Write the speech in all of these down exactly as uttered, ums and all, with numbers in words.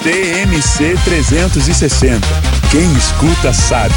T M C trezentos e sessenta. Quem escuta sabe.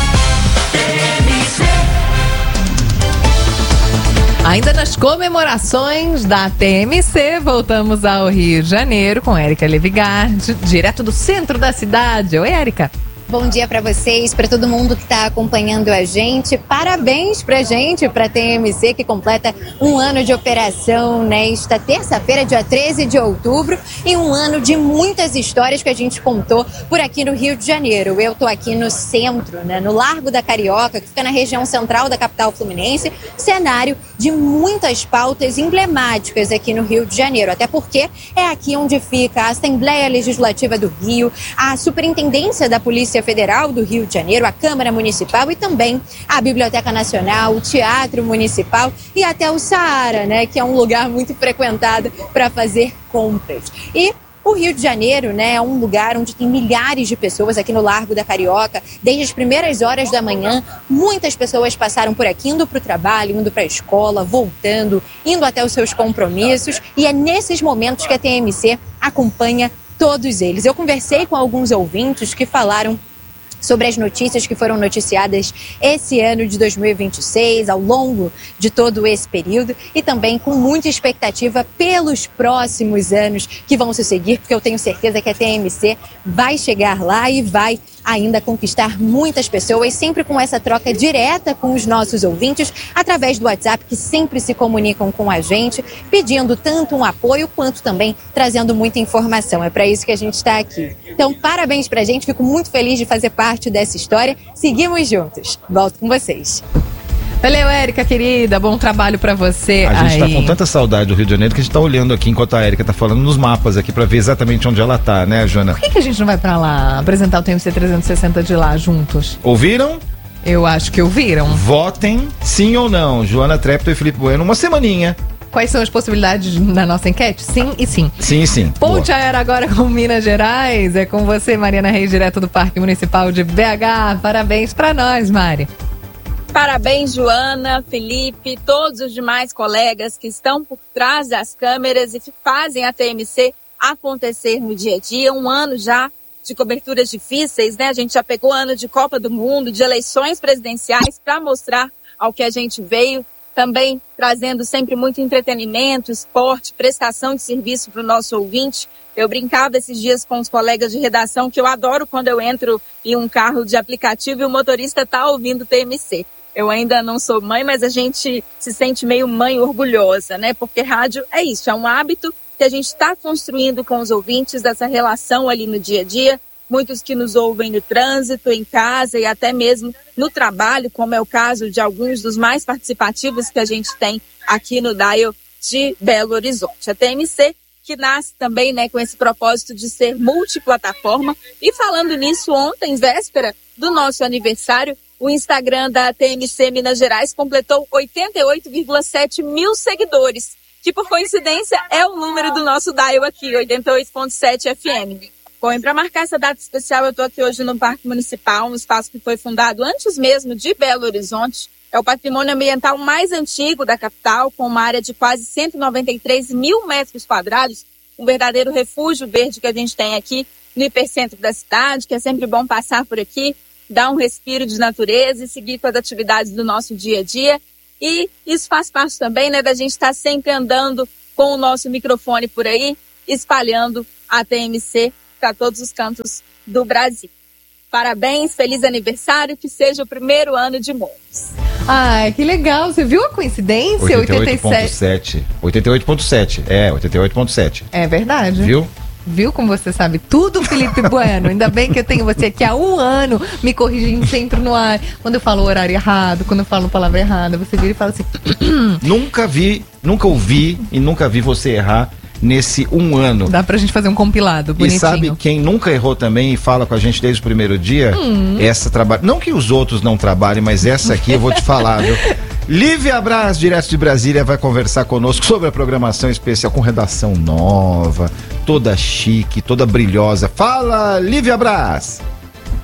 Ainda nas comemorações da T M C, voltamos ao Rio de Janeiro com Érica Levigard, direto do centro da cidade. Oi, Érica. Bom dia para vocês, para todo mundo que está acompanhando a gente. Parabéns para a gente, para a T M C, que completa um ano de operação nesta terça-feira, dia treze de outubro, e um ano de muitas histórias que a gente contou por aqui no Rio de Janeiro. Eu estou aqui no centro, né, no Largo da Carioca, que fica na região central da capital fluminense, cenário de muitas pautas emblemáticas aqui no Rio de Janeiro, até porque é aqui onde fica a Assembleia Legislativa do Rio, a Superintendência da Polícia Federal do Rio de Janeiro, a Câmara Municipal e também a Biblioteca Nacional, o Teatro Municipal e até o Saara, né, que é um lugar muito frequentado para fazer compras. E o Rio de Janeiro, né, é um lugar onde tem milhares de pessoas aqui no Largo da Carioca. Desde as primeiras horas da manhã, muitas pessoas passaram por aqui, indo para o trabalho, indo para a escola, voltando, indo até os seus compromissos. E é nesses momentos que a T M C acompanha todos eles. Eu conversei com alguns ouvintes que falaram sobre as notícias que foram noticiadas esse ano de dois mil e vinte e seis, ao longo de todo esse período, e também com muita expectativa pelos próximos anos que vão se seguir, porque eu tenho certeza que a T M C vai chegar lá e vai ainda conquistar muitas pessoas, sempre com essa troca direta com os nossos ouvintes, através do WhatsApp, que sempre se comunicam com a gente, pedindo tanto um apoio quanto também trazendo muita informação. É para isso que a gente está aqui. Então, parabéns pra gente, fico muito feliz de fazer parte dessa história. Seguimos juntos. Volto com vocês. Valeu, Érica, querida. Bom trabalho pra você. A gente aí. tá com tanta saudade do Rio de Janeiro que a gente tá olhando aqui enquanto a Érica tá falando nos mapas aqui pra ver exatamente onde ela tá, né, Joana? Por que, que a gente não vai pra lá apresentar o T M C trezentos e sessenta de lá juntos? Ouviram? Eu acho que ouviram. Votem sim ou não. Joana Trepto e Felipe Bueno, uma semaninha. Quais são as possibilidades na nossa enquete? Sim e sim. Sim, sim. Ponte aérea agora com Minas Gerais. É com você, Mariana Reis, direto do Parque Municipal de B H. Parabéns pra nós, Mari. Parabéns, Joana, Felipe, todos os demais colegas que estão por trás das câmeras e que fazem a T M C acontecer no dia a dia. Um ano já de coberturas difíceis, né? A gente já pegou ano de Copa do Mundo, de eleições presidenciais para mostrar ao que a gente veio. Também trazendo sempre muito entretenimento, esporte, prestação de serviço para o nosso ouvinte. Eu brincava esses dias com os colegas de redação que eu adoro quando eu entro em um carro de aplicativo e o motorista está ouvindo T M C. Eu ainda não sou mãe, mas a gente se sente meio mãe orgulhosa, né? Porque rádio é isso, é um hábito que a gente está construindo com os ouvintes, dessa relação ali no dia a dia. Muitos que nos ouvem no trânsito, em casa e até mesmo no trabalho, como é o caso de alguns dos mais participativos que a gente tem aqui no Dial de Belo Horizonte. A T M C que nasce também, né, com esse propósito de ser multiplataforma. E falando nisso, ontem, véspera do nosso aniversário, o Instagram da T M C Minas Gerais completou oitenta e oito vírgula sete mil seguidores, que por coincidência é o número do nosso Dial aqui, oitenta e oito ponto sete F M. Bom, e para marcar essa data especial, eu estou aqui hoje no Parque Municipal, um espaço que foi fundado antes mesmo de Belo Horizonte. É o patrimônio ambiental mais antigo da capital, com uma área de quase cento e noventa e três mil metros quadrados, um verdadeiro refúgio verde que a gente tem aqui no hipercentro da cidade, que é sempre bom passar por aqui, dar um respiro de natureza e seguir com as atividades do nosso dia a dia. E isso faz parte também, né, da gente estar sempre andando com o nosso microfone por aí, espalhando a T M C para todos os cantos do Brasil. Parabéns, feliz aniversário, que seja o primeiro ano de muitos. Ai, que legal. Você viu a coincidência? oitenta e oito ponto sete. oitenta e oito ponto sete. É, oitenta e oito ponto sete. É verdade. Viu? Viu como você sabe tudo, Felipe Bueno? Ainda bem que eu tenho você aqui há um ano me corrigindo sempre no ar. Quando eu falo o horário errado, quando eu falo palavra errada, você vira e fala assim... Nunca vi, nunca ouvi e nunca vi você errar nesse um ano. Dá pra gente fazer um compilado bonitinho. E sabe quem nunca errou também e fala com a gente desde o primeiro dia? Hum. Essa trabalha. Não que os outros não trabalhem, mas essa aqui eu vou te falar, viu? Lívia Braz, direto de Brasília, vai conversar conosco sobre a programação especial com redação nova, toda chique, toda brilhosa. Fala, Lívia Braz!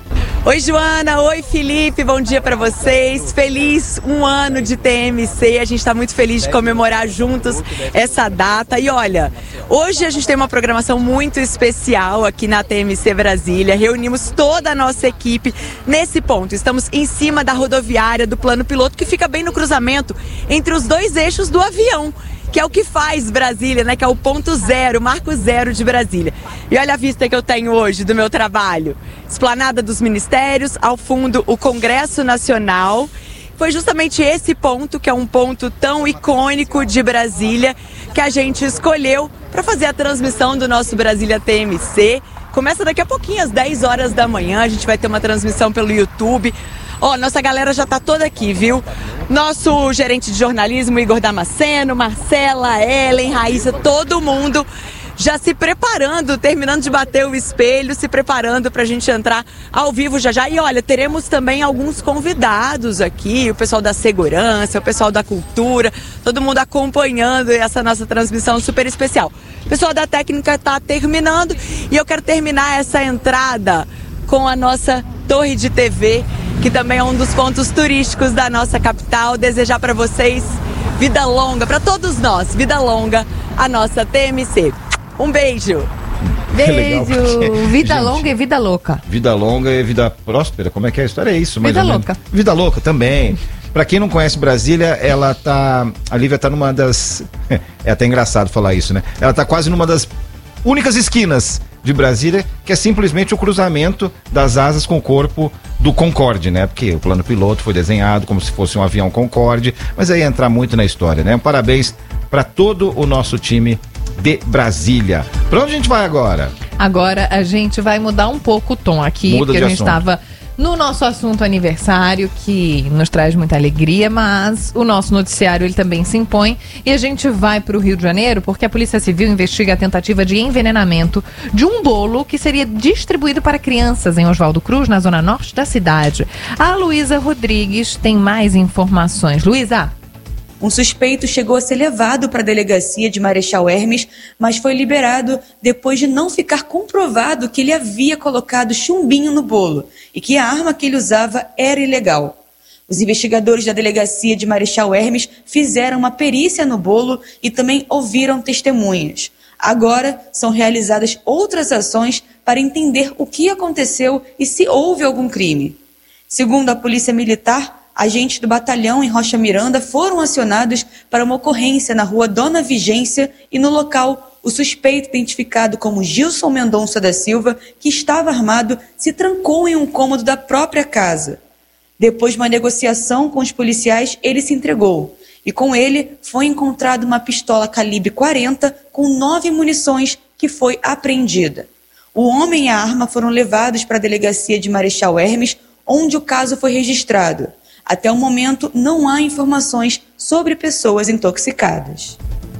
Oi, Joana. Oi, Felipe. Bom dia pra vocês. Feliz um ano de T M C. A gente tá muito feliz de comemorar juntos essa data. E olha, hoje a gente tem uma programação muito especial aqui na T M C Brasília. Reunimos toda a nossa equipe nesse ponto. Estamos em cima da rodoviária do plano piloto, que fica bem no cruzamento entre os dois eixos do avião, que é o que faz Brasília, né? Que é o ponto zero, marco zero de Brasília. E olha a vista que eu tenho hoje do meu trabalho. Esplanada dos Ministérios, ao fundo o Congresso Nacional. Foi justamente esse ponto, que é um ponto tão icônico de Brasília, que a gente escolheu para fazer a transmissão do nosso Brasília T M C. Começa daqui a pouquinho, às dez horas da manhã, a gente vai ter uma transmissão pelo YouTube. Ó, oh, nossa galera já tá toda aqui, viu? Nosso gerente de jornalismo, Igor Damasceno, Marcela, Ellen, Raíssa, todo mundo já se preparando, terminando de bater o espelho, se preparando pra gente entrar ao vivo já já. E olha, teremos também alguns convidados aqui, o pessoal da segurança, o pessoal da cultura, todo mundo acompanhando essa nossa transmissão super especial. O pessoal da técnica tá terminando e eu quero terminar essa entrada com a nossa torre de T V, que também é um dos pontos turísticos da nossa capital. Desejar para vocês vida longa, para todos nós, vida longa, a nossa T M C. Um beijo. Beijo. Legal, vida gente, longa e vida louca. Vida longa e vida próspera. Como é que é a história? É isso, mais Vida ou menos. louca. Vida louca também. Pra quem não conhece Brasília, ela tá... A Lívia tá numa das... É até engraçado falar isso, né? Ela tá quase numa das únicas esquinas de Brasília, que é simplesmente o cruzamento das asas com o corpo do Concorde, né? Porque o plano piloto foi desenhado como se fosse um avião Concorde, mas aí entrar muito na história, né? Parabéns para todo o nosso time de Brasília. Pra onde a gente vai agora? Agora a gente vai mudar um pouco o tom aqui, Muda porque de a gente assunto. estava no nosso assunto aniversário, que nos traz muita alegria, mas o nosso noticiário ele também se impõe e a gente vai para o Rio de Janeiro porque a Polícia Civil investiga a tentativa de envenenamento de um bolo que seria distribuído para crianças em Oswaldo Cruz, na zona norte da cidade. A Luísa Rodrigues tem mais informações. Luísa. Um suspeito chegou a ser levado para a delegacia de Marechal Hermes, mas foi liberado depois de não ficar comprovado que ele havia colocado chumbinho no bolo e que a arma que ele usava era ilegal. Os investigadores da delegacia de Marechal Hermes fizeram uma perícia no bolo e também ouviram testemunhas. Agora são realizadas outras ações para entender o que aconteceu e se houve algum crime. Segundo a Polícia Militar, agentes do batalhão em Rocha Miranda foram acionados para uma ocorrência na rua Dona Vigência e no local o suspeito, identificado como Gilson Mendonça da Silva, que estava armado, se trancou em um cômodo da própria casa. Depois de uma negociação com os policiais, ele se entregou e com ele foi encontrada uma pistola calibre quarenta com nove munições que foi apreendida. O homem e a arma foram levados para a delegacia de Marechal Hermes, onde o caso foi registrado. Até o momento, não há informações sobre pessoas intoxicadas.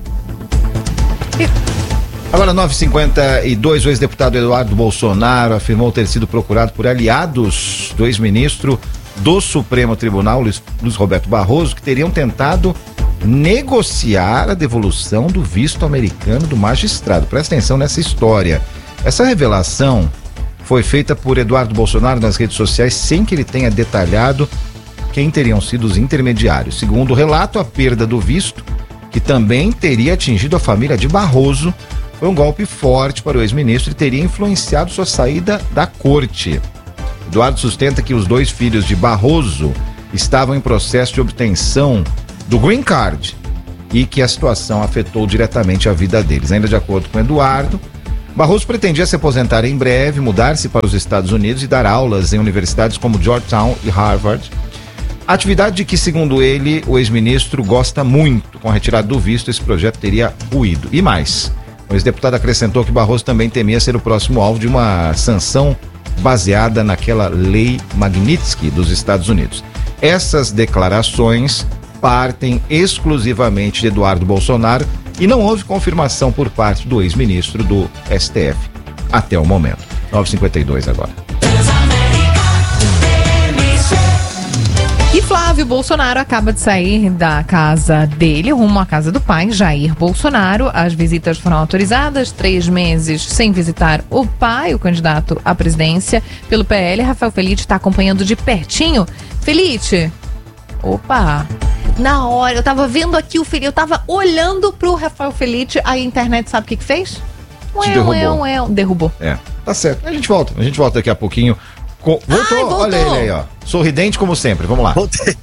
Agora, nove e cinquenta e dois, o ex-deputado Eduardo Bolsonaro afirmou ter sido procurado por aliados do ex-ministro do Supremo Tribunal, Luiz, Luiz Roberto Barroso, que teriam tentado negociar a devolução do visto americano do magistrado. Presta atenção nessa história. Essa revelação foi feita por Eduardo Bolsonaro nas redes sociais sem que ele tenha detalhado quem teriam sido os intermediários. Segundo o relato, a perda do visto, que também teria atingido a família de Barroso, foi um golpe forte para o ex-ministro e teria influenciado sua saída da corte. Eduardo sustenta que os dois filhos de Barroso estavam em processo de obtenção do Green Card e que a situação afetou diretamente a vida deles. Ainda de acordo com Eduardo, Barroso pretendia se aposentar em breve, mudar-se para os Estados Unidos e dar aulas em universidades como Georgetown e Harvard. Atividade de que, segundo ele, o ex-ministro gosta muito. Com a retirada do visto, esse projeto teria ruído. E mais, o ex-deputado acrescentou que Barroso também temia ser o próximo alvo de uma sanção baseada naquela lei Magnitsky dos Estados Unidos. Essas declarações partem exclusivamente de Eduardo Bolsonaro e não houve confirmação por parte do ex-ministro do S T F até o momento. nove e cinquenta e dois agora. E Flávio Bolsonaro acaba de sair da casa dele, rumo à casa do pai, Jair Bolsonaro. As visitas foram autorizadas, três meses sem visitar o pai, o candidato à presidência pelo P L. Rafael Felite está acompanhando de pertinho. Felite, opa, na hora, eu tava vendo aqui o Felite, eu tava olhando pro Rafael Felite, a internet sabe o que que fez? Te derrubou. Ué, ué, ué, derrubou. É, tá certo. A gente volta, a gente volta daqui a pouquinho. Com... Voltou? Ai, voltou, olha ele aí, ó. Sorridente como sempre, vamos lá. Voltei.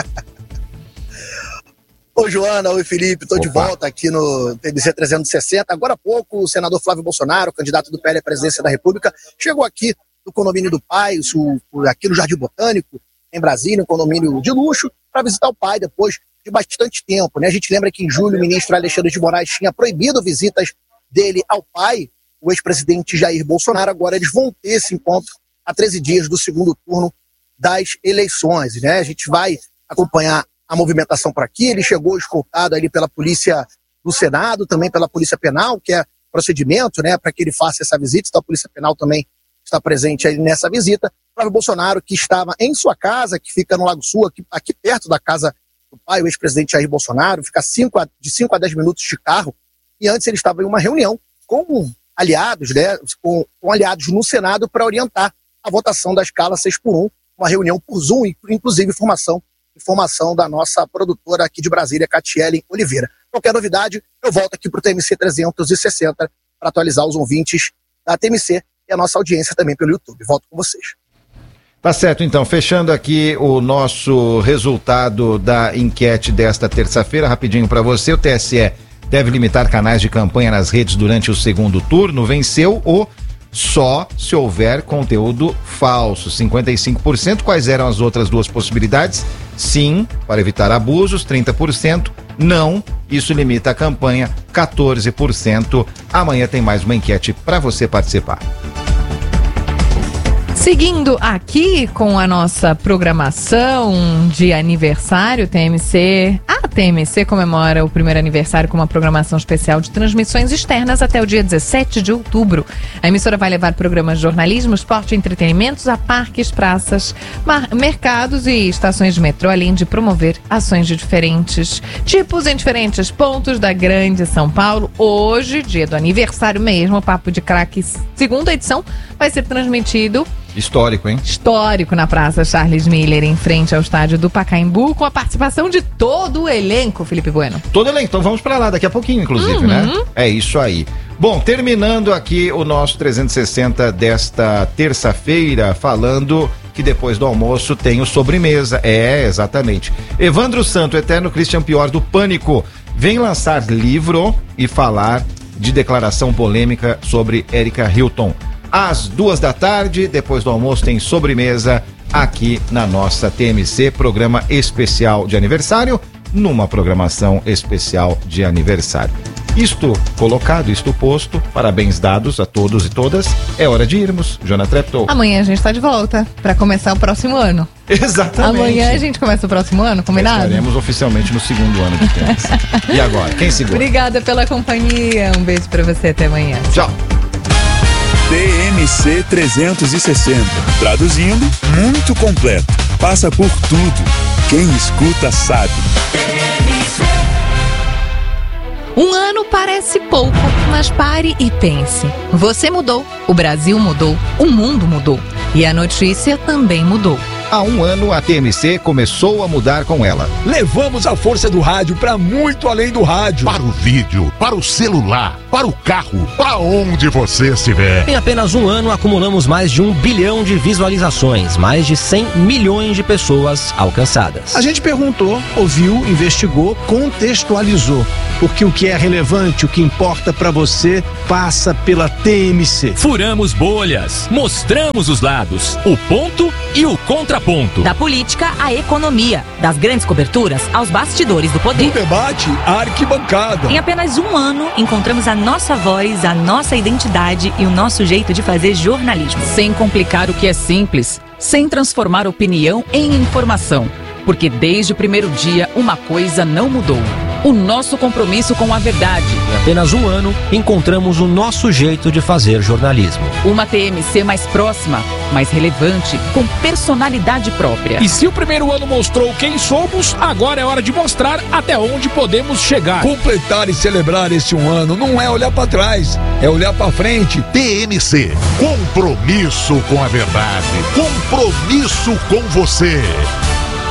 Oi, Joana, oi, Felipe, tô Opa. de volta aqui no T M C trezentos e sessenta. Agora há pouco, o senador Flávio Bolsonaro, candidato do P L à presidência da República, chegou aqui no condomínio do pai, aqui no Jardim Botânico, em Brasília, um condomínio de luxo, para visitar o pai depois de bastante tempo, né? A gente lembra que em julho o ministro Alexandre de Moraes tinha proibido visitas dele ao pai, o ex-presidente Jair Bolsonaro. Agora eles vão ter esse encontro a treze dias do segundo turno das eleições, né? A gente vai acompanhar a movimentação por aqui. Ele chegou escoltado ali pela Polícia do Senado, também pela Polícia Penal, que é procedimento, né, para que ele faça essa visita. Então a Polícia Penal também está presente aí nessa visita. Flávio Bolsonaro, que estava em sua casa, que fica no Lago Sul, aqui, aqui perto da casa do pai, o ex-presidente Jair Bolsonaro, fica cinco a, de cinco a dez minutos de carro. E antes ele estava em uma reunião com aliados, né, com, com aliados no Senado para orientar a votação da escala seis por um, uma reunião por Zoom, inclusive informação, informação da nossa produtora aqui de Brasília, Catiele Oliveira. Qualquer novidade, eu volto aqui para o T M C trezentos e sessenta para atualizar os ouvintes da T M C e a nossa audiência também pelo YouTube. Volto com vocês. Tá certo, então, fechando aqui o nosso resultado da enquete desta terça-feira, rapidinho para você, o T S E deve limitar canais de campanha nas redes durante o segundo turno. Venceu o só se houver conteúdo falso, cinquenta e cinco por cento. Quais eram as outras duas possibilidades? Sim, para evitar abusos, trinta por cento. Não, isso limita a campanha, quatorze por cento. Amanhã tem mais uma enquete para você participar. Seguindo aqui com a nossa programação de aniversário, T M C, a T M C comemora o primeiro aniversário com uma programação especial de transmissões externas até o dia dezessete de outubro. A emissora vai levar programas de jornalismo, esporte e entretenimentos a parques, praças, mercados e estações de metrô, além de promover ações de diferentes tipos em diferentes pontos da grande São Paulo. Hoje, dia do aniversário mesmo, o Papo de Craques, segunda edição, vai ser transmitido Histórico, hein? Histórico na Praça Charles Miller, em frente ao estádio do Pacaembu, com a participação de todo o elenco, Felipe Bueno. Todo o elenco, então vamos pra lá daqui a pouquinho, inclusive, uhum. né? É isso aí. Bom, terminando aqui o nosso trezentos e sessenta desta terça-feira, falando que depois do almoço tem o sobremesa. É, exatamente. Evandro Santo, eterno Christian Pior do Pânico, vem lançar livro e falar de declaração polêmica sobre Erika Hilton. Às duas da tarde, depois do almoço, tem sobremesa aqui na nossa T M C, programa especial de aniversário, numa programação especial de aniversário. Isto colocado, isto posto, parabéns dados a todos e todas. É hora de irmos, Joana Treptow. Amanhã a gente está de volta para começar o próximo ano. Exatamente. Amanhã a gente começa o próximo ano, combinado? Estaremos oficialmente no segundo ano de T M C. E agora, quem segura? Obrigada pela companhia, um beijo para você, até amanhã. Tchau. T M C trezentos e sessenta. Traduzindo, muito completo. Passa por tudo. Quem escuta sabe. Um ano parece pouco, mas pare e pense. Você mudou, o Brasil mudou, o mundo mudou. E a notícia também mudou. Há um ano, a T M C começou a mudar com ela. Levamos a força do rádio para muito além do rádio. Para o vídeo, para o celular, para o carro, para onde você estiver. Em apenas um ano, acumulamos mais de um bilhão de visualizações, mais de cem milhões de pessoas alcançadas. A gente perguntou, ouviu, investigou, contextualizou. Porque o que é relevante, o que importa para você, passa pela T M C. Furamos bolhas, mostramos os lados, o ponto e o contraponto. Da política à economia, das grandes coberturas aos bastidores do poder. Do debate à arquibancada. Em apenas um ano, encontramos a nossa voz, a nossa identidade e o nosso jeito de fazer jornalismo. Sem complicar o que é simples, sem transformar opinião em informação. Porque desde o primeiro dia, uma coisa não mudou. o nosso compromisso com a verdade. Em apenas um ano, encontramos o nosso jeito de fazer jornalismo. Uma T M C mais próxima, mais relevante, com personalidade própria. E se o primeiro ano mostrou quem somos, agora é hora de mostrar até onde podemos chegar. Completar e celebrar esse um ano não é olhar para trás, é olhar para frente. T M C, compromisso com a verdade, compromisso com você.